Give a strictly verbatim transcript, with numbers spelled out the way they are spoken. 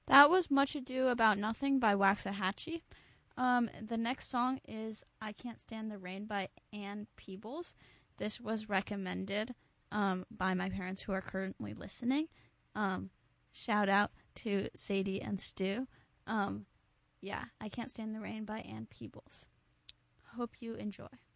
That was Much Ado About Nothing by Waxahachie. Um, the next song is I Can't Stand the Rain by Ann Peebles. This was recommended um, by my parents who are currently listening. Um, shout out to Sadie and Stu. Um, yeah, I Can't Stand the Rain by Ann Peebles. Hope you enjoy.